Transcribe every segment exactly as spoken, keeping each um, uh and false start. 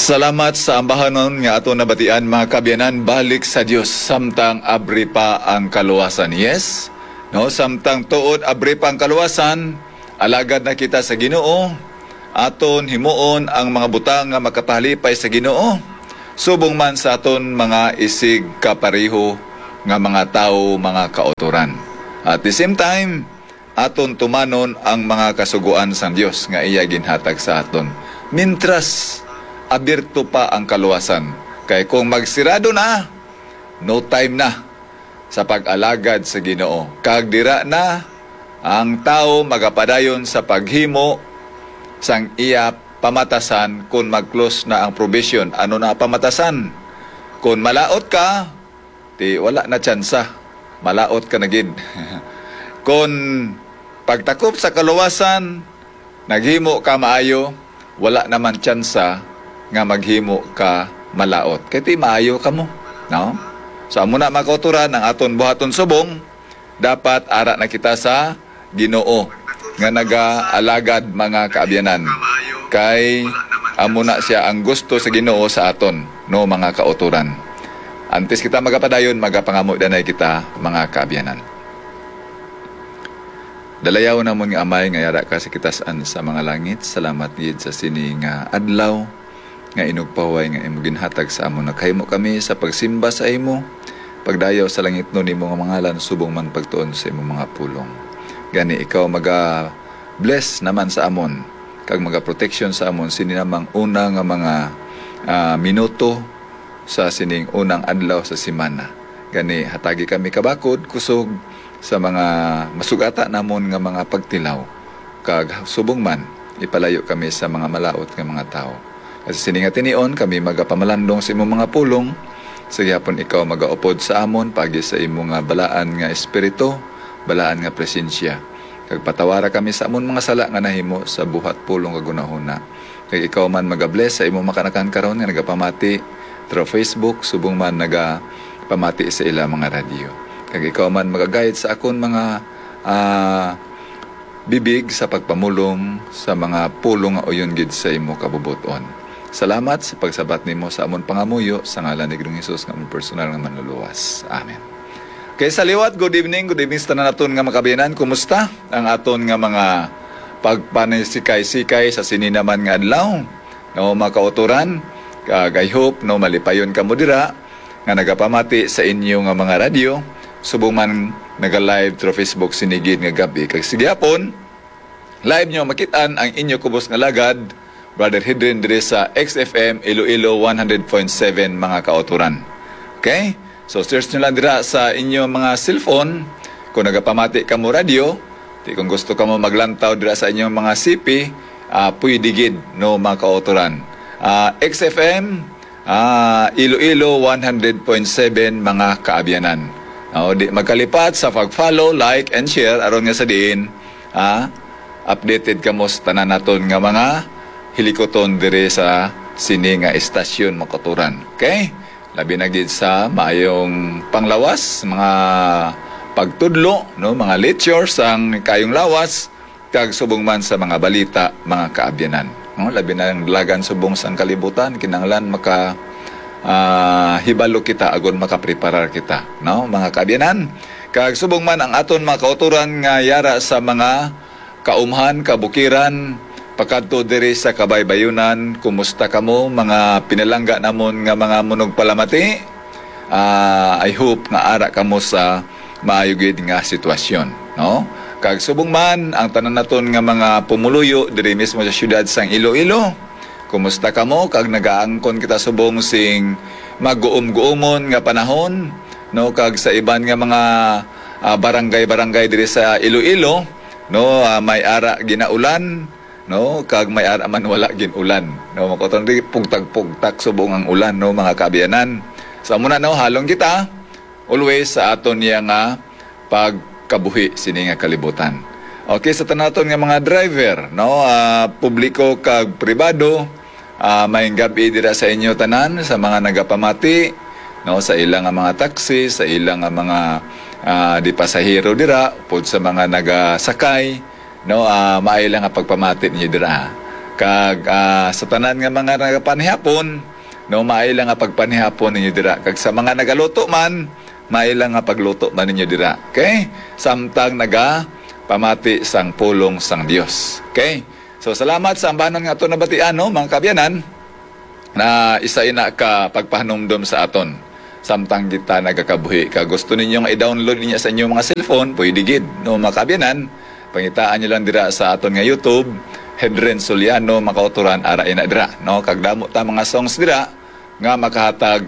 Salamat sa ambahanon nga ato nabatian mga kabyanan, balik sa Dios samtang abri pa ang kaluwasan. Yes, no, samtang tuod abri pa ang kaluwasan, alagad na kita sa Ginoo, aton himuon ang mga butang nga makapahalipay sa Ginoo, subong man sa aton mga isig kapareho nga mga tao, mga kauturan. At the same time, aton tumanon ang mga kasuguan sa Dios nga iya ginhatag sa aton. Mintras abirto pa ang kaluwasan. Kay kung magsirado na, no time na sa pag-alagad sa Ginoo. Kag dira na ang tao magapadayon sa paghimo sang iya pamatasan kung mag-close na ang provision. Ano na pamatasan? Kung malaot ka, di wala na tsansa. Malaot ka na gid. Kung pagtakop sa kaluwasan, naghimo ka maayo, wala naman tsansa nga maghimo ka malaot. Kaya ti maayo ka mo. No? So, amo na makauturan ang aton buhaton subong, dapat ara na kita sa Ginoo nga naga-alagad mga kaabyanan. Kay amo na siya ang gusto sa Ginoo sa aton, no mga kauturan. Antes kita magapadayon, magapangamo danay kita mga kaabyanan. Dalayaw na mo nga amay nga yara ka sa kitasaan sa mga langit. Salamat gid sa sini nga adlaw nga inugpaway nga imo ginhatag sa amo. Nakahimo kami sa pagsimba sa imo, pagdayaw sa langit no nimo nga mangalan, subong man pagtuon sa imo mga pulong. Gani ikaw maga bless naman sa amon, kag maga protection sa amon sini namang una nga mga uh, minuto sa sining unang adlaw sa semana. Gani hatagi kami kabakod kusog sa mga masugata namon nga mga pagtilaw, kag subong man ipalayo kami sa mga malaot nga mga tao. Kasi siningat inion, kami magapamalandong sa imong mga pulong, sa gyapon ikaw magaupod sa amon, pagi sa imong nga balaan nga espiritu, balaan nga presensya. Kag patawara kami sa amon mga sala nga nahimo sa buhat pulong kagunahuna. Kag ikaw man magabless sa imong makanakan karon nga nagapamati through Facebook, subong man nagapamati sa ila mga radyo. Kag ikaw man magagayad sa akon mga uh, bibig sa pagpamulong sa mga pulong nga uyon gid sa imo kabubuton. Salamat sa pagsabat nimo sa amon pangamuyo sa ngalan ni Ginoong Hesus nga amon personal nga manluluwas. Amen. Kay sa liwat, good evening, good evening sa tanan naton nga makabayanan. Kumusta ang aton nga mga pagpanisikay-sikay sa sini naman nga adlaw? No mga kauturan, kag I hope no malipayon kamo dira nga nagapamati sa inyo nga mga radyo, subong man naga-live through Facebook sinigid nga gabi. Kag sigyapon, live nyo makitaan ang inyo kubos nga lagad, Brother Hedrin dire sa X F M Iloilo one hundred point seven mga kauturan. Okay? So search nyo lang dira sa inyo mga cellphone kung nagapamati ka mo radio, di kung gusto ka mo maglantaw dira sa inyong mga C P, uh, pwede gid no mga kauturan. Uh, X F M uh, Iloilo one hundred point seven mga kaabyanan. Uh, di magkalipat sa pag-follow, like and share aron nga sa diin, uh, updated ka mo sa tanan naton nga mga hilikoton dire sa sini nga estasyon makaturan. Okay? Labi na gid sa maayong panglawas, mga pagtudlo, no, mga lectures ang kayong lawas, kag subong man sa mga balita, mga kaabyanan. No, labi na ang lagan subong sang kalibutan, kinahanglan maka uh, hibalo kita agon makapreparar kita, no, mga kaabyanan. Kag subong man ang aton mga kauturan nga yara sa mga kaumhan, kabukiran, pakadto diri sa kabaybayunan. Kumusta kamo mga pinalangga namon nga mga munog palamati? Uh, I hope nga ara kamo sa maayo gid nga sitwasyon, no? Kag subong man ang tanan naton nga mga pumuluyo diri mismo sa syudad sang Iloilo. Kumusta kamo? Kag nagaangkon kita subong sing mag-uum-guumon nga panahon, no? Kag sa iban nga mga uh, barangay-barangay diri sa Iloilo, no, uh, may ara ginaulan, no, kag may ara man wala gin ulan, no, makoton di pugtag-pugtak subong ang ulan, no mga kaabyanan. Sa muna no halong kita always sa aton niya nga pagkabuhi sini nga kalibutan. Okay, sa tanaton nga mga driver, no, uh, publiko kag pribado, uh, may gabi dira sa inyo tanan sa mga nagapamati, no, sa ilang nga mga taxi, sa ilang nga mga uh, di pasahero dira, pud sa mga nagasakay, no, uh, maay lang ang pagpamati niyo dira. Kag ah, sa tanan nga mga nagapanihapon, no, maila nga pagpanihapon ninyo dira. Kag sa mga nagaluto man, maila nga pagluto man ninyo dira. Okay? Samtang naga pamati sang pulong sang Dios. Okay? So salamat sa ambanon nga aton nabatian, no, mga kabyanan, na isa ina ka pagpahanumdom sa aton. Samtang kita nagakabuhi. Kag gusto ninyo nga i-download niya sa inyong mga cellphone, pwede gid, no, mga kabyanan. Pangitaan nyo lang dira sa aton nga YouTube, Hedren Soliano, makauturan ara ina dira, no? Kag damo ta mga songs dira nga makahatag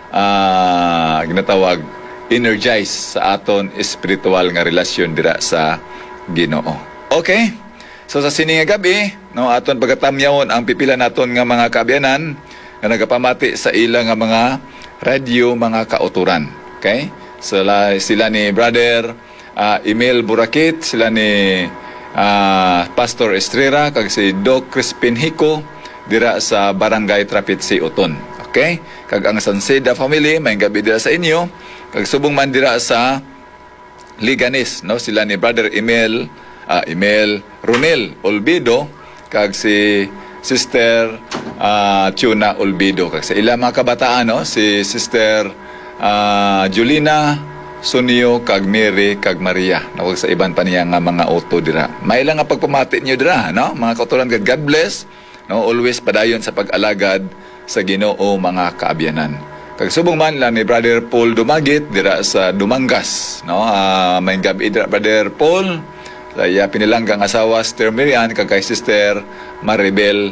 uh, ginatawag energize sa aton espiritual nga relasyon dira sa Ginoo. Okay? So sa sini nga gabi, no, aton pagatamyawon ang pipila naton nga mga kabyanan nga nagapamati sa ila nga mga radio, mga kauturan. Okay? Sila, sila ni Brother uh, Emil Burakit, sila ni uh, Pastor Estrera, kag si Doc Crispin Hico dira sa Barangay Trapitsi, Uton. Okay? Kag ang Sanseda family, may gabi dira sa inyo. Kag subong man dira sa Liganis, no, sila ni Brother Emil uh, Emil Runel Olbido, kag si Sister uh, Tuna Olbido, kag sa ilang mga kabataan, no, si Sister uh, Julina Sunio, kag Mary, kag Maria, no, sa iban pa niya nga mga auto dira. May lang nga pagpamati niyo dira, no, mga kauturan, kag God bless, no, always padayon sa pag-alagad sa Ginoo, mga kaabyanan. Kag subong man lang ni Brother Paul Dumagit dira sa Dumangas, no, uh, may gabi dira Brother Paul, sa iya pinilanggang asawa Sister Miriam, kag kay Sister Maribel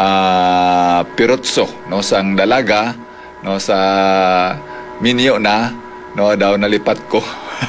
uh, Pirotso, no, sang dalaga, no, sa Minyo na, no, daw nalipat ko.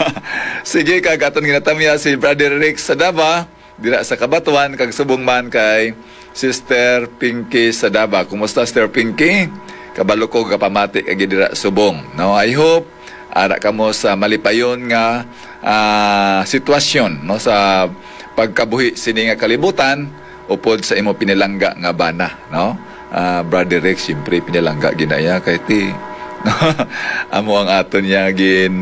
Sige, kag aton ginatamya si Brother Rick Sadaba dira sa Kabatuan, kag subong man kay Sister Pinky Sadaba. Kumusta, Sister Pinky? Kabalo ko kapamati kag dira subong, no. I hope ara kamo sa malipayon nga uh, sitwasyon, no, sa pagkabuhi sini nga kalibutan upod sa imo pinilangga nga bana, no. Uh, Brother Rex, siyempre pinilangga ginaya kay ti amo ang aton niya gin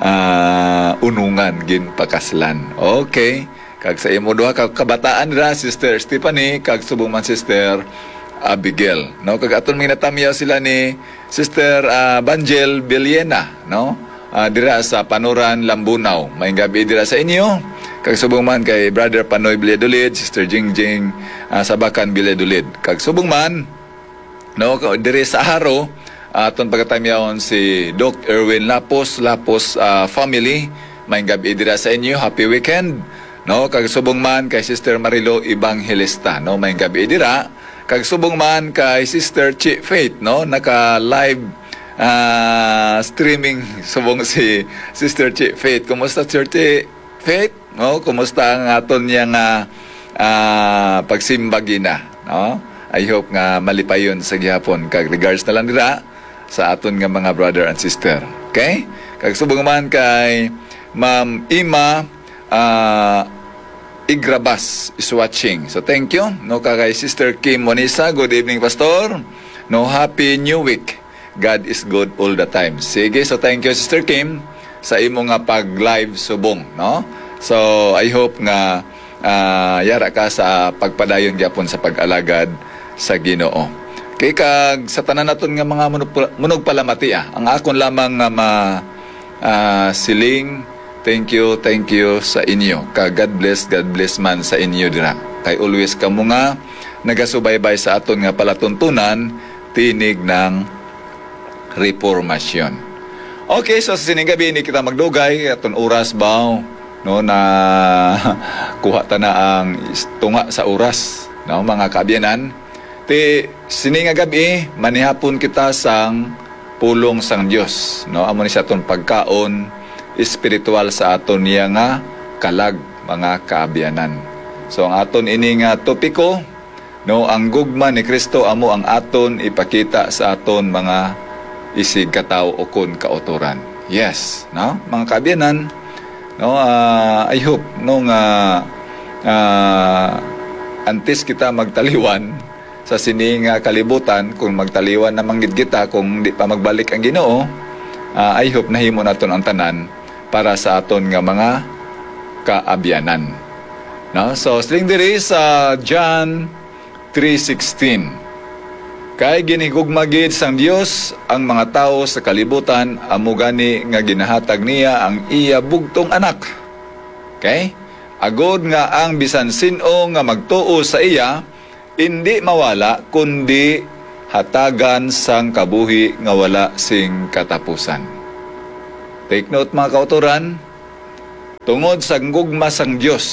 uh, unungan gin pakaslan. Okay, kag sa imo duha ka kabataan ra, Sister Stephanie, kag subong man Sister Abigail, no, kag aton minatamya sila ni Sister uh, Banjel Biliena, no, uh, dira sa Panuran, Lambunaw. May gabi dira sa inyo. Kag subong man kay Brother Panoy Biledulid, Sister Jingjing uh, Sabakan Biledulid. Kag subong man, no, diri sa Haro, aton pagatamyaon si Doc Erwin Lapos, Lapos uh, family. May gabi dira sa inyo. Happy weekend, no. Kag subong man kay Sister Marilo Evangelista, no, may gabi dira. Kag subong man kay Sister Chi Faith, no, naka-live uh, streaming subong si Sister Chi Faith. Kumusta, Sister Chi Faith? No, kumusta ang aton niya nga uh, pagsimba gina, no? I hope nga malipayon sa gihapon. Kag regards na lang dira sa aton nga mga brother and sister. Okay? Kag subong man kay Ma'am Ima uh, Igrabas is watching. So thank you. No, kay Sister Kim Monisa, good evening, Pastor. No, happy new week. God is good all the time. Sige, so thank you, Sister Kim, sa imo nga pag-live subong, no? So I hope nga uh, yara ka sa pagpadayon gyapon sa pag-alagad sa Ginoo. Kay kag sa tanan naton nga mga munog palamati, ah, ang akon lamang nga ma uh, siling, thank you, thank you sa inyo. Kag God bless, God bless man sa inyo dira. Kay always kamo nga nagasubaybay sa aton nga palatuntunan tinig ng reformasyon. Okay, so sa sining gabi ni kita magdugay aton oras baw, no, na kuha ta na ang tunga sa oras, no, mga kaabyanan. Ti sining gabi manihapon kita sang pulong sang Dios, no, amo ni sa aton pagkaon espiritual sa aton niya nga kalag, mga kaabyanan. So ang aton ini nga topiko, no, ang gugma ni Kristo amo ang aton ipakita sa aton mga isig kataw o kun kauturan. Yes, no, mga kaabyanan, no, uh, I hope no nga uh, antes kita magtaliwan sa sining uh, kalibutan, kung magtaliwan na manggid kita kung di pa magbalik ang Ginoo, uh, I hope nahimo naton ang tanan para sa aton nga mga kaabyanan. No? So, sling diri sa John three sixteen. Kay ginhigugma gid sang Dios ang mga tawo sa kalibutan, amo gani nga ginahatag niya ang iya bugtong anak. Okay? Agod nga ang bisan sin-o nga magtuo sa iya hindi mawala kundi hatagan sang kabuhi nga wala sing katapusan. Take note mga kauturan, tungod sa gugma sang Dios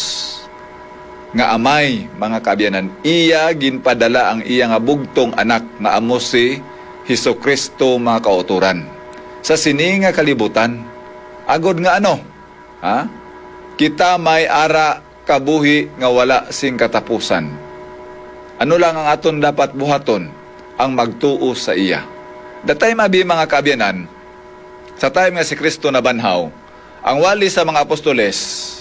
nga amay mga kaabyanan, iya ginpadala ang iya nga bugtong anak nga amo si Hesukristo mga kauturan sa sini nga kalibutan. Agod nga ano? Ha? Kita may ara kabuhi nga wala sing katapusan. Ano lang ang aton dapat buhaton? Ang magtuo sa iya. Datay mabi mga kaabyanan, sa time nga si Kristo na banhaw, ang wali sa mga apostoles,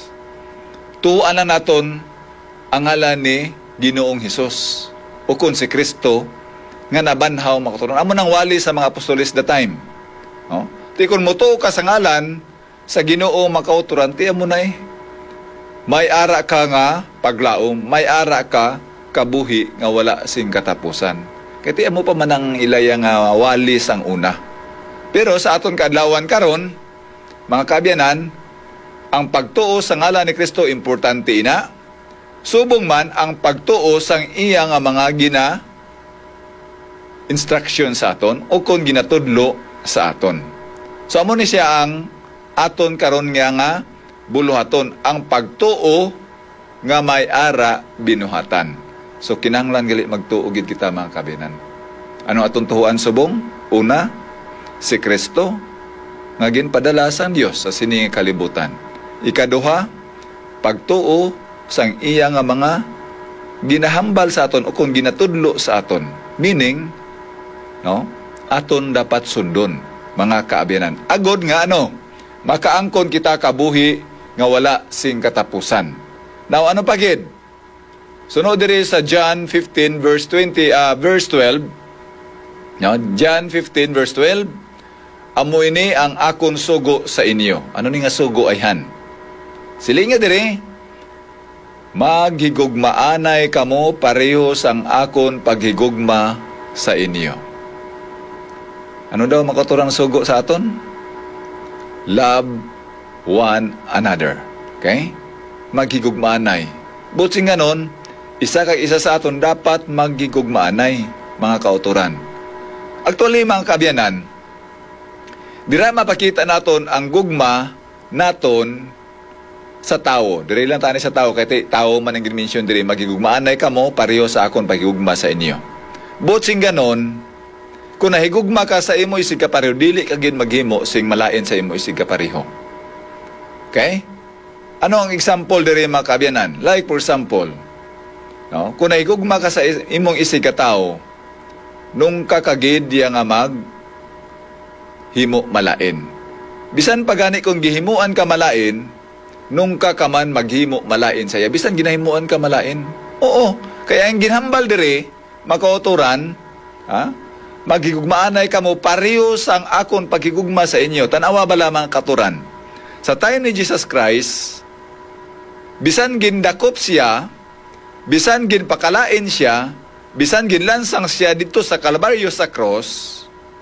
tuan na naton ang ngalan ni Ginoong Hesus o kung si Kristo nga nabanhaw makaturon. Amo nang wali sa mga apostoles that time. No? Ti kung mutuo ka sa ngalan sa Ginoo makauturan, ti amo na eh. May ara ka nga paglaom, may ara ka kabuhi nga wala sing katapusan. Kaya ti amo pa man ang ilaya nga wali sang una. Pero sa aton kaadlawan karon, mga kaabyanan, ang pagtuo sa ngalan ni Kristo importante ina. Subong man ang pagtuo sang iya nga mga gina instruction sa aton o kung ginatudlo sa aton. So amo ni siya ang aton karon nga nga buluhaton, ang pagtuo nga may ara binuhatan. So kinahanglan gali magtuo gid kita mga kabinan. Ano aton tuhuan subong? Una, si Kristo nga ginpadala sang Dios sa sining kalibutan. Ikaduha, pagtuo sang iya nga mga ginahambal sa aton o kung ginatudlo sa aton. Meaning, no, aton dapat sundon, mga kaabyanan. Agod nga ano, makaangkon kita kabuhi nga wala sing katapusan. Now, ano pagid? Sunod diri sa John fifteen verse twenty, uh, verse twelve. No, John fifteen verse twelve. Amo ini ang akon sugo sa inyo. Ano ni nga sugo ay han? Silinga diri, maghigugmaanay kamo pareho sang akon paghigugma sa inyo. Ano daw makaturan sugo sa aton? Love one another. Okay? Maghigugmaanay. Buti nga nun, isa kay isa sa aton dapat maghigugmaanay, mga kauturan. Actually, mga kabyanan, dira mapakita naton ang gugma naton sa tao. Diri lang tani sa tao, kaya tao man ang dimension diri, magigugmaanay kamo pareho sa akon pagigugma sa inyo. But sing ganon, kung nahigugma ka sa imo isig ka pareho, dili ka gid maghimo sing malain sa imo isig ka pareho. Okay? Ano ang example diri mga kabyanan? Like for example, no? Kung nahigugma ka sa imong isig ka tao, nung kakagid diya nga mag himo malain. Bisan pagani kung gihimuan ka malain, nung ka kaman maghimo malain saya, bisan ginahimuan ka malain. Oo, kaya ang ginhambal diri, makauturan, ha? Maghigugmaanay kamo pareho sang akon paghigugma sa inyo. Tanawa ba lamang katuran? Sa time ni Jesus Christ, bisan gindakop siya, bisan ginpakalain siya, bisan ginlansang siya dito sa Kalbaryo sa cross,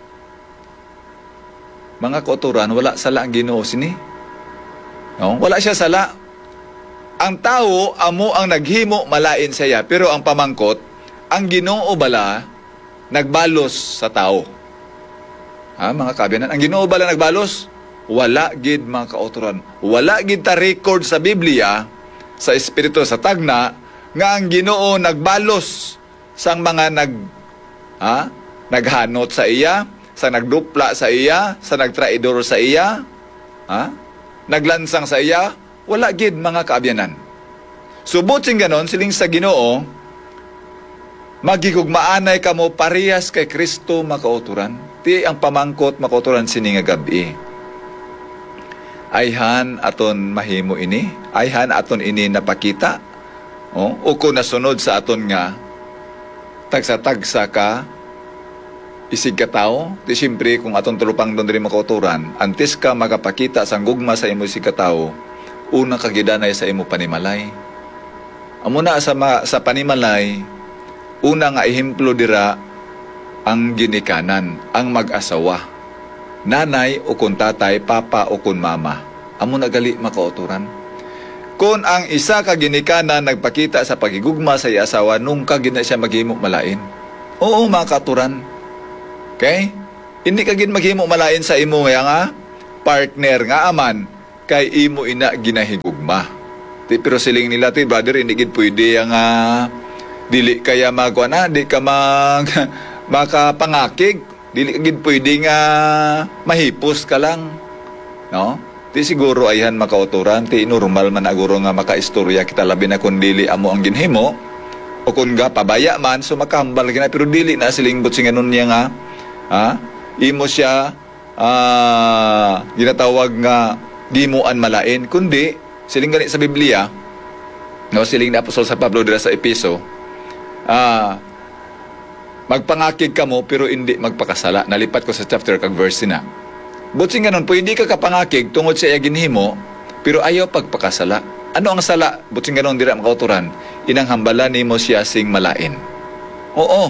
mga kauturan, wala sala ang Ginoo sini. No? Wala siya sala. Ang tao, amo ang naghimo malain siya, pero ang pamangkot, ang Ginoo bala, nagbalos sa tao. Ha, mga kabinan, ang Ginoo bala nagbalos? Wala gid mga kauturan. Wala gid ta record sa Biblia, sa Espiritu sa tagna, nga ang Ginoo nagbalos sang mga nag ha, naghanot sa iya, sa nagdupla sa iya, sa nagtraidor sa iya, ha? Naglansang sa iya, wala gid mga kaabyanan. Subot sing ganon, siling sa Ginoo, magigugmaanay kamo parehas kay Kristo makauturan. Ti ang pamangkot makauturan sini nga gabi. Ayhan aton mahimo ini, ayhan aton ini napakita. Oh, o kung nasunod sa aton nga tagsa-tagsa ka isig ka tao, di siyempre kung aton tulupang doon rin makauturan, antes ka makapakita sang gugma sa imo isig ka tao, una kagidanay sa imo panimalay. Amo na sa, ma, sa panimalay, Una nga ehemplo dira ang ginikanan, ang mag-asawa. Nanay o kun tatay, papa o kun mama. Amo nagali makauturan. Kung ang isa ka ginikanan nagpakita sa pagigugma sa iya asawa, nung ka gina siya maghimo malain. Oo, mga katuran. Okay? Hindi ka gin maghimo malain sa imo nga nga partner nga aman kay imo ina ginahigugma. Ti pero siling nila ti brother hindi gid pwede nga dili kaya magwa na, di ka mag makapangakig, dili ka gid pwede nga mahipos ka lang. No? Ti siguro ayhan makauturan, ti normal man aguro nga makaistorya kita labi na kun dili amo ang ginhimo o kun ga pabaya man so makahambal gina pero dili na silingbot singanon niya nga ha imo siya ah ginatawag nga gimuan malain kundi siling gani sa Biblia no siling ni Apostol sa Pablo dira sa Epeso ah magpangakig ka mo pero hindi magpakasala. Nalipat ko sa chapter kag verse na. Butsing ganon, pwede ka kapangakig tungod sa iya ginhimo pero ayaw pagpakasala. Ano ang sala? Butsing ganon dira makauturan. Inang hambalan nimo siya sing malain. Oo.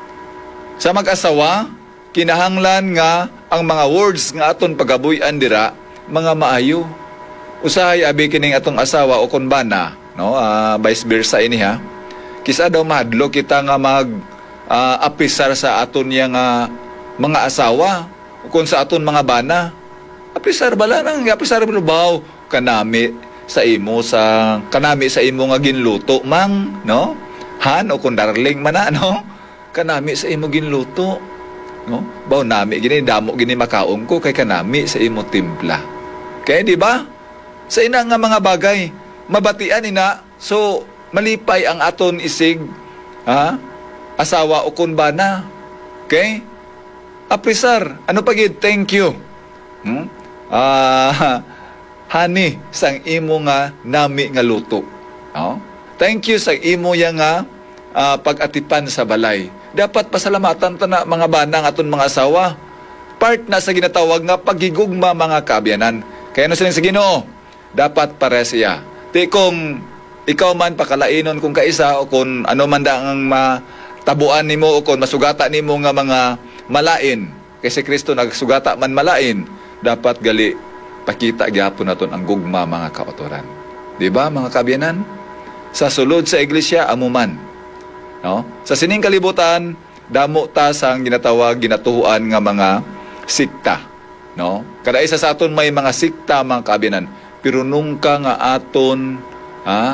Sa mag-asawa, kinahanglan nga ang mga words nga aton pagabuy-an dira mga maayo. Usahay abi kining atong asawa o kun bana, no? Uh, vice versa ini ha. Kisa daw mahadlo kita nga mag uh, apisar sa aton yang uh, mga asawa o kun sa aton mga bana. Apisar bala nang apisar baw kanami sa imo sa kanami sa imo nga ginluto mang, no? Han o kun darling man na, no? Kanami sa imo ginluto, no? Baw nami gini damo gini makaon ko kay kanami sa imo timpla. Kaya di ba? Sa ina nga mga bagay, mabatian ina, so malipay ang aton isig, ha? Asawa o kun bana. Okay? Apisar, ano pagid? Thank you. Hmm? Ah, honey, sang imo nga nami nga luto. No? Thank you sa imo yang nga uh, pag-atipan sa balay. Dapat pasalamatan ta na mga bana nga aton mga asawa. Part na sa ginatawag nga pagigugma mga kaabyanan. Kaya no silang sa Ginoo, dapat pare siya. Di kung ikaw man pakalainon kung kaisa o kung ano man da ang matabuan nimo o kung masugata nimo nga mga malain. Kasi Kristo nagsugata man malain, dapat gali pakita gyapon naton ang gugma mga kautoran. Di ba mga kaabyanan? Sa sulod sa iglesia amuman. No? Sa sining kalibutan, damo ta sang ginatawag ginatuhuan nga mga sikta. No? Kada isa sa aton may mga sikta mga kaabyanan. Pero nung ka nga aton ha,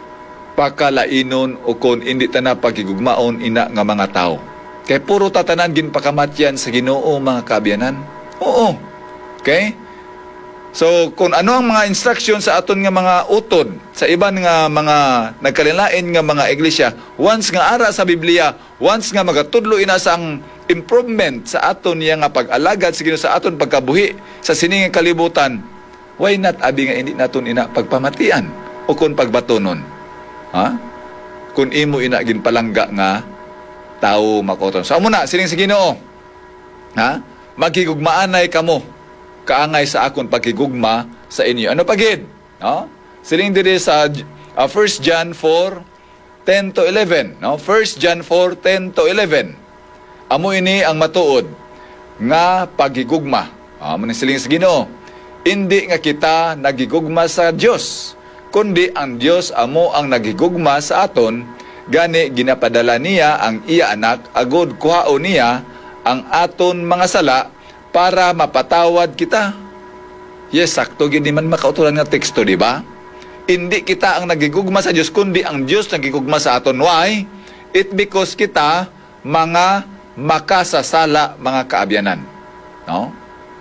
pakalainon o kung hindi ta na pagigugmaon ina nga mga tao. Kay puro tatanan ginpakamatyan sa Ginoo mga kaabyanan. Oo. Okay? So kung ano ang mga instruction sa aton nga mga utod sa iban nga mga nagkalilain nga mga iglesia, once nga ara sa Biblia, once nga magatudlo ina sang improvement sa aton nga pag-alagad sa Ginoo sa aton pagkabuhi sa sining kalibutan, why not abi nga hindi naton ina pagpamatian o kung pagbatonon? Ha? Kung imo ina ginpalangga nga tao makoton. So amo na sining sa Ginoo. Ha? Maghigugmaanay kamo kaangay sa akon pagkigugma sa inyo. Ano pagid? No? Siling diri sa uh, First John four ten to eleven, no? First John four ten to eleven. Amo ini ang matuod nga paghigugma. Amo ni siling sa Ginoo. Hindi nga kita nagigugma sa Dios, kundi ang Dios amo ang nagigugma sa aton, gani ginapadala niya ang iya anak agud kuhaon niya ang aton mga sala para mapatawad kita. Yes, sakto gid man makauturan nga teksto, di ba? Hindi kita ang nagigugma sa Dios, kundi ang Dios nagigugma sa aton. Why? It because kita mga makasasala mga kaabyanan. No?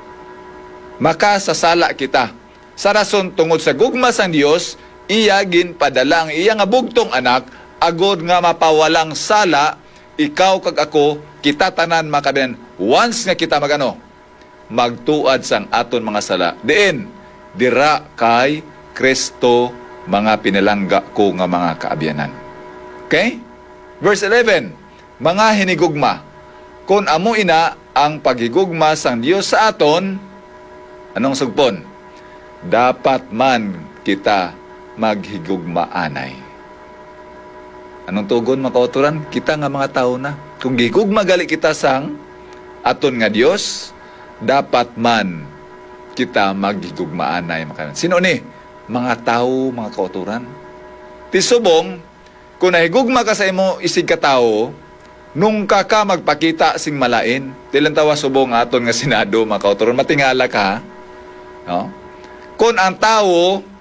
Makasasala kita. Sa rason tungod sa gugma sang Dios, iya ginpadala ang iya nga bugtong anak agud nga mapawalang sala ikaw kag ako, kita tanan mga kaabyanan. Once nga kita magano, magtuad sang aton mga sala. Diin, dira kay Kristo mga pinalangga ko nga mga kaabyanan. Okay? Verse eleven, mga hinigugma, kung amo ina ang pagigugma sang Dios sa aton, anong sugpon? Dapat man kita maghigugmaanay. Anong tugon mga kauturan? Kita nga mga tao na. Kung gigugma gali kita sang aton nga Dios, dapat man kita magigugmaan na yung makanan. Sino ni? Mga tao, mga kauturan. Tisubong, kung nahigugma ka sa imo isig ka tao, nung ka ka magpakita sing malain, tilang tawa subong aton nga Senado, mga kauturan, matingala ka, no? Kung ang tao